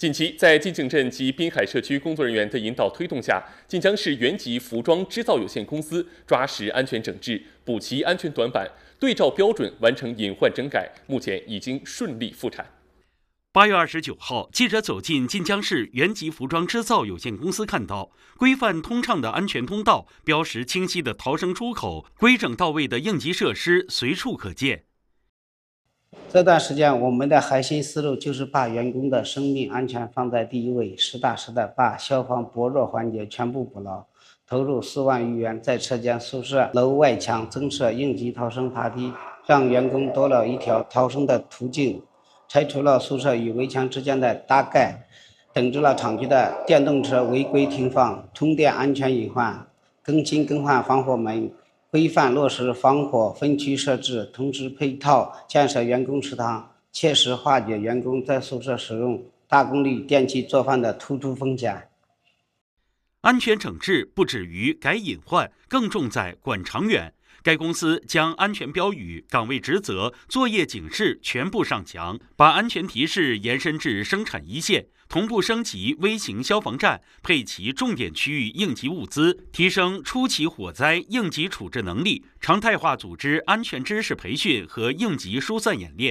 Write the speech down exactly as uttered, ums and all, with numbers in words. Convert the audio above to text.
近期，在金井镇及滨海社区工作人员的引导推动下，晋江市原级服装织造有限公司抓实安全整治，补齐安全短板，对照标准完成隐患整改，目前已经顺利复产。 八月二十九号，记者走进晋江市原级服装织造有限公司，看到规范通畅的安全通道、标识清晰的逃生出口、规整到位的应急设施随处可见。 这段时间，我们的核心思路就是把员工的生命安全放在第一位，实打实的把消防薄弱环节全部补牢，投入四万余元，在车间、宿舍楼外墙增设应急逃生爬梯，让员工多了一条逃生的途径。拆除了宿舍与围墙之间的搭盖，整治了厂区的电动车违规停放、充电安全隐患，更新更换防火门，规范落实防火分区设置，同时配套建设员工食堂，切实化解员工在宿舍使用大功率电器做饭的突出风险。 安全整治不止于改隐患，更重在管长远。该公司将安全标语、岗位职责、作业警示全部上墙，把安全提示延伸至生产一线，同步升级微型消防站，配齐重点区域应急物资，提升初期火灾应急处置能力，常态化组织安全知识培训和应急疏散演练。